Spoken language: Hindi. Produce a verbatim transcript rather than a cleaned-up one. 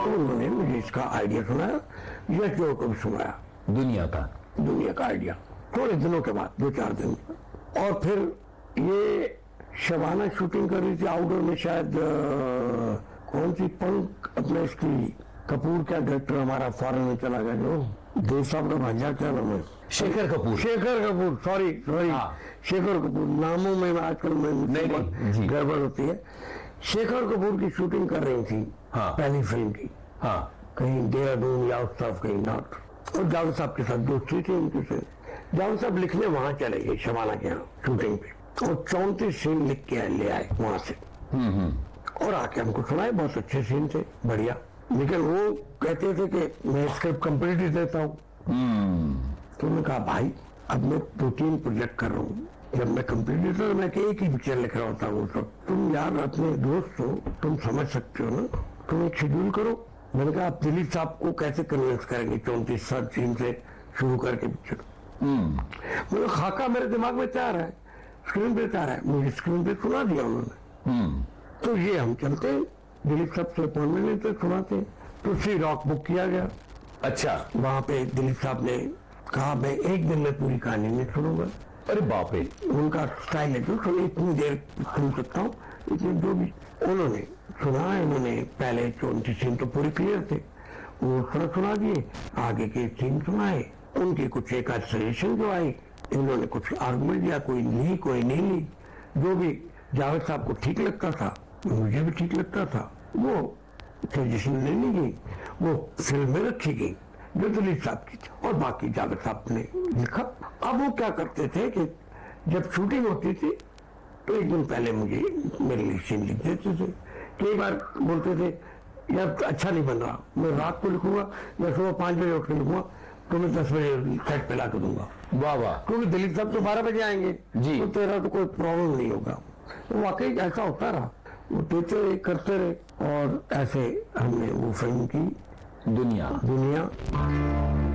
उन्होंने मुझे इसका आइडिया सुनाया, यश जोड़ को भी सुनाया दुनिया का दुनिया का आइडिया थोड़े दिनों के बाद, दो चार दिन। और फिर ये शबाना शूटिंग कर रही थी आउटडोर में, शायद आ, कौन सी पंख अपने इसकी कपूर का डायरेक्टर हमारा फॉरेन में चला गया, जो देव साहब का भांजा, क्या नाम है, शेखर कपूर शेखर कपूर सॉरी सॉरी शेखर कपूर, नामों में आजकल में गड़बड़ होती है। शेखर कपूर की शूटिंग कर रही थी हाँ। पहली फिल्म की, हाँ कहीं देहरादून या उस तरफ कहीं नॉर्थ, और जावेद साहब के साथ दोस्ती थी उनकी से। जावेद साहब लिखने वहां चले गए शबाना के यहाँ शूटिंग पे, और चौंतीस सीन लिख के ले आए वहां से और आके हमको सुनाए। बहुत अच्छे सीन थे, बढ़िया, लेकिन वो कहते थे कि मैं स्क्रिप्ट कंप्लीट ही देता हूँ। तो उन्होंने कहा भाई अब मैं दो तीन प्रोजेक्ट कर रहा हूँ, जब मैं कंप्लीट देता तो मैं एक ही पिक्चर लिख रहा होता हूँ, तो तुम यार अपने दोस्त हो, तुम समझ सकते हो ना, तुम एक शेड्यूल करो। मैंने कहा आप दिलीप साहब को कैसे कन्विंस करेंगे चौंतीस सात सीन से शुरू करके पिक्चर। मुझे खाका मेरे दिमाग में तैयार है, स्क्रीन पे तैयार है, मुझे स्क्रीन पे सुना दिया उन्होंने। तो ये हम चलते दिलीप साहब से अपॉइंटमेंट लेते सुनाते, तो सी रॉक बुक किया गया। अच्छा, वहां पे दिलीप साहब ने कहा मैं एक दिन में पूरी कहानी नहीं सुनूंगा। अरे बाप रे, उनका स्टाइल है जो सुन इतनी देर सुन सकता हूँ, इतनी जो भी उन्होंने सुना। इन्होंने पहले चौंतीस सीन तो पूरे क्लियर थे, वो थोड़ा सुना दिए, आगे के सीन सुनाए, उनकी कुछ एक आध सजेशन जो आई, इन्होंने कुछ आर्गुमेंट दिया, कोई ली कोई नहीं ली, जो भी जावेद साहब को ठीक लगता था मुझे भी ठीक लगता था, वो सजेशन ले ली गई, वो फिल्म में रखी गई जो दिलीप साहब की थी, और बाकी जावेद साहब ने लिखा। अब वो क्या करते थे कि जब शूटिंग होती थी तो एक दिन पहले मुझे मेरे लिए सीन लिख देते थे। कई बार बोलते थे यार अच्छा नहीं बन रहा, मैं रात को लिखूंगा या सुबह पाँच बजे उठ के लिखूंगा, तो मैं दस बजे सेट पे ला के दूंगा। वाह वाह, क्योंकि दिलीप साहब तो बारह बजे आएंगे जी, तो तेरा तो कोई प्रॉब्लम नहीं होगा। तो वाकई ऐसा होता रहा, वो देते रहे करते रहे, और ऐसे हमने वो फिल्म की दुनिया दुनिया